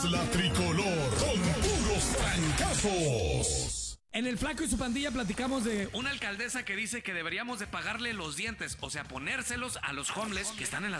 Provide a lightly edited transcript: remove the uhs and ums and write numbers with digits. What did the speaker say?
La tricolor con puros trancazos. En el Flaco y su pandilla platicamos de una alcaldesa que dice que deberíamos de pagarle los dientes, o sea, ponérselos a los homeless que están en las